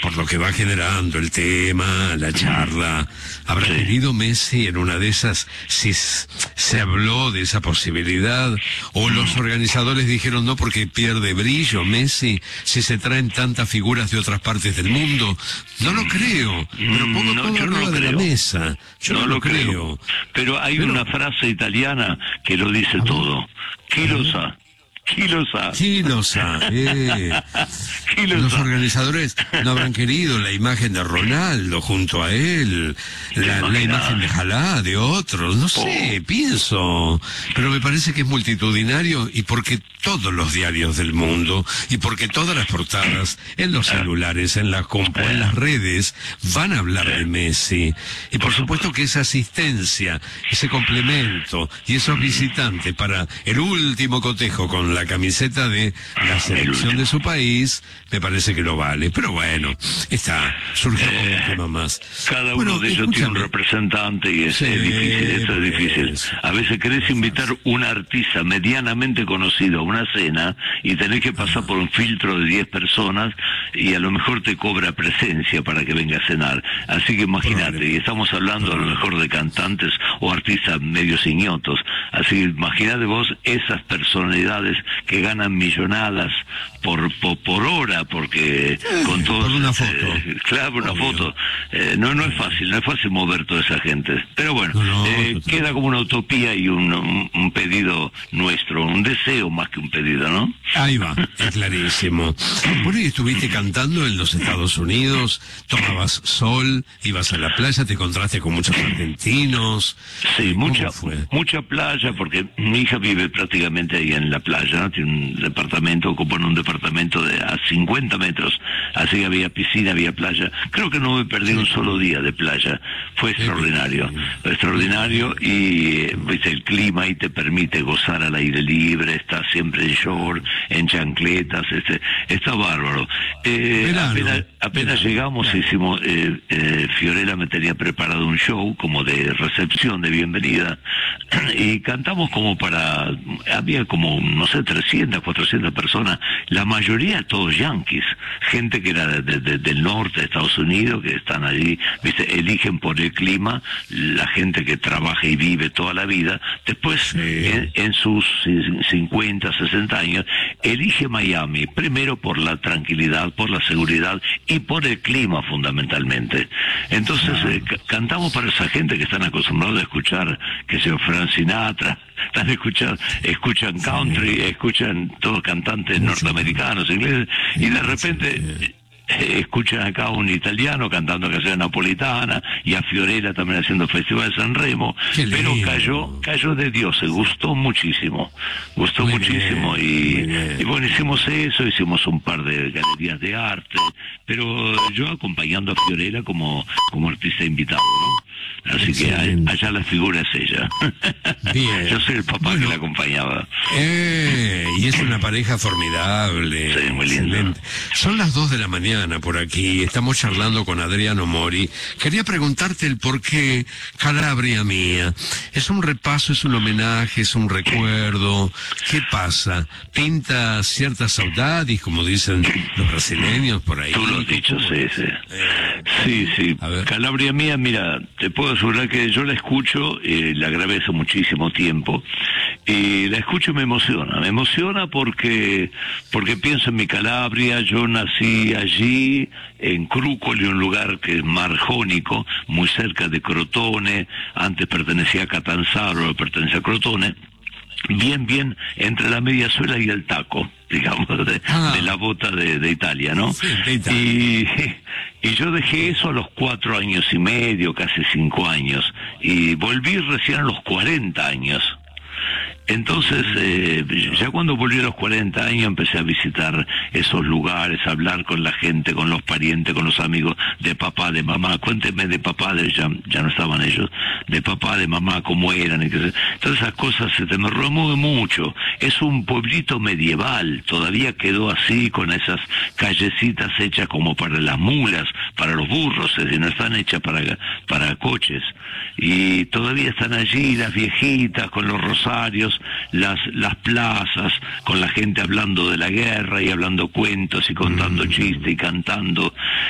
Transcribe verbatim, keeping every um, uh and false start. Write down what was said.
por lo que va generando el tema, la charla, ¿habrá Sí. querido Messi en una de esas, si s- se habló de esa posibilidad, o los organizadores dijeron no porque pierde brillo Messi, si se traen tantas figuras de otras partes del mundo? No lo creo, pero pongo No, todo yo no arriba lo de la creo. mesa. Yo no, lo creo. Pero hay Pero- una frase italiana que lo dice ver. todo. Chi lo sa? Chi lo sa? Sí, lo sabe. Chi lo Los sa? organizadores no habrán querido la imagen de Ronaldo junto a él, la, la imaginás? imagen de Jalá, de otros, no sé, pienso. Pero me parece que es multitudinario y porque todos los diarios del mundo y porque todas las portadas en los celulares, en la compu, en las redes, van a hablar de Messi. Y por supuesto que esa asistencia, ese complemento y esos visitantes para el último cotejo con la camiseta de la selección de su país, me parece que lo vale. Pero bueno, está, surge como un tema más. Cada Bueno, uno de ellos tiene un escúchame. representante y es, Sí, es difícil, eso es por difícil. eso. A veces querés invitar un artista medianamente conocido a una cena y tenés que pasar por un filtro de diez personas y a lo mejor te cobra presencia para que venga a cenar. Así que imagínate, y estamos hablando a lo mejor de cantantes o artistas medios ignotos. Así que imagínate vos esas personalidades que ganan millonadas por, por, por hora, porque con todo... por una foto. Eh, claro, una Obvio. foto. Eh, no, no es fácil, no es fácil mover toda esa gente. Pero bueno, No, no, eh, total. queda como una utopía y un, un, un pedido nuestro, un deseo más que un pedido, ¿no? Ahí va, es clarísimo. Bueno, y estuviste cantando en los Estados Unidos, tomabas sol, ibas a la playa, te encontraste con muchos argentinos. Sí, ¿Cómo mucha fue? mucha playa, porque mi hija vive prácticamente ahí en la playa, ¿no? Tiene un departamento, ocupan un departamento de a cincuenta metros, así que había piscina, había playa. Creo que no me perdí un solo día de playa, fue extraordinario, fue extraordinario y eh, viste, el clima ahí te permite gozar al aire libre, está siempre en short, en chancletas, este, está bárbaro. Eh, Verano. apenas apenas llegamos, hicimos, eh, eh, Fiorella me tenía preparado un show como de recepción, de bienvenida, y cantamos como para, había como, no sé, trescientas, cuatrocientas personas, la mayoría todos yanquis, gente que era de- de- del norte de Estados Unidos, que están allí, viste, eligen por el clima, la gente que trabaja y vive toda la vida, después Sí. en, en sus cincuenta, sesenta años, elige Miami, primero por la tranquilidad, por la seguridad y por el clima fundamentalmente. Entonces, eh, ca- cantamos para esa gente que están acostumbrados a escuchar, que sea Frank Sinatra, están escuchando, escuchan country, escuchan todos cantantes norteamericanos, ingleses, y de repente... eh, escuchan acá a un italiano cantando canción napolitana y a Fiorella también haciendo Festival de San Remo, Qué pero lindo. cayó cayó de Dios, se gustó muchísimo, gustó Muy muchísimo bien, y, muy bien. y bueno, hicimos eso, hicimos un par de galerías de arte, pero yo acompañando a Fiorella como, como artista invitado, ¿no? Así que a- Excelente. allá la figura es ella. Bien. Yo soy el papá Bueno. que la acompañaba. Eh, y es una pareja formidable. Sí, muy lindo. Excelente. Son las dos de la mañana por aquí. Estamos charlando con Adriano Mori. Quería preguntarte el por qué Calabria Mía. ¿Es un repaso, es un homenaje, es un recuerdo? ¿Qué pasa? ¿Pinta ciertas saudades, como dicen los brasileños por ahí? Tú lo has dicho, ¿Cómo sí, es? sí. Eh, Sí, sí. A ver. Calabria Mía, mira, te puedo asegurar que yo la escucho, eh, la grabé hace muchísimo tiempo, y la escucho y me emociona. Me emociona porque, porque pienso en mi Calabria, yo nací allí, en Crúcoli, un lugar que es mar Jónico, muy cerca de Crotone, antes pertenecía a Catanzaro, ahora pertenece a Crotone, bien, bien, entre la mediasuela y el taco, digamos, de, Ah. de la bota de, de Italia, ¿no? Sí, de Italia. Y, y yo dejé eso a los cuatro años y medio, casi cinco años, y volví recién a los cuarenta años. Entonces, eh, ya cuando volví a los cuarenta años empecé a visitar esos lugares, a hablar con la gente, con los parientes, con los amigos de papá, de mamá. Cuénteme de papá, de, ya, ya no estaban ellos, de papá, de mamá, cómo eran. Y que se, todas esas cosas se te me remueven mucho. Es un pueblito medieval, todavía quedó así, con esas callecitas hechas como para las mulas, para los burros, es decir, no están hechas para, para coches. Y todavía están allí las viejitas con los rosarios, las las plazas, con la gente hablando de la guerra y hablando cuentos y contando chistes y cantando.